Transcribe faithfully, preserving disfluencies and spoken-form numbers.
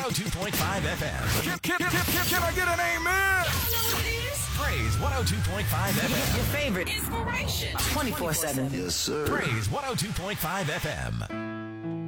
oh two point five F M. Can, can, can, can, can I get an amen? Praise one oh two point five F M. Your favorite inspiration twenty-four seven. Yes, sir. Praise one oh two point five F M.